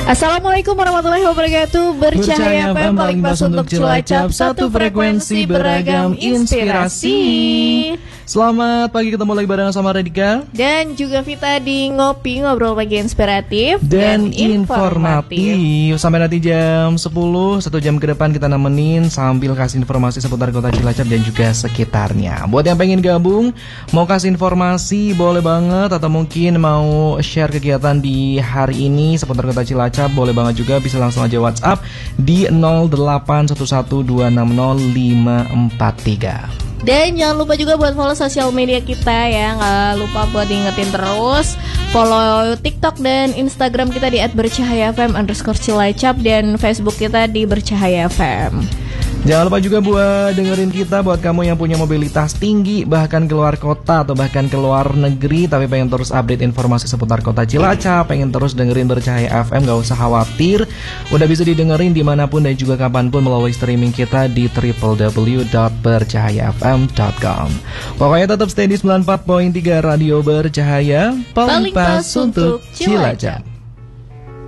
Assalamualaikum warahmatullahi wabarakatuh. Bercahaya FM paling pas untuk Cilacap, satu frekuensi beragam inspirasi. Selamat pagi, ketemu lagi bareng sama Radika dan juga Vita di Ngopi, ngobrol pagi inspiratif dan informatif. Sampai nanti jam 10, 1 jam ke depan kita nemenin sambil kasih informasi seputar kota Cilacap dan juga sekitarnya. Buat yang pengen gabung, mau kasih informasi boleh banget, atau mungkin mau share kegiatan di hari ini seputar kota Cilacap boleh banget juga, bisa langsung aja WhatsApp di 0811260543. Dan jangan lupa juga buat follow sosial media kita ya. Gak lupa buat diingetin terus, follow TikTok dan Instagram kita di @bercahayafm_cilacap dan Facebook kita di Bercahaya FM. Jangan lupa juga buat dengerin kita, buat kamu yang punya mobilitas tinggi, bahkan keluar kota atau bahkan keluar negeri, tapi pengen terus update informasi seputar kota Cilacap, pengen terus dengerin Bercahaya FM, gak usah khawatir. Udah bisa didengerin dimanapun dan juga kapanpun melalui streaming kita di www.bercahayafm.com. Pokoknya tetap stay di 94.3 Radio Bercahaya, paling pas untuk Cilacap.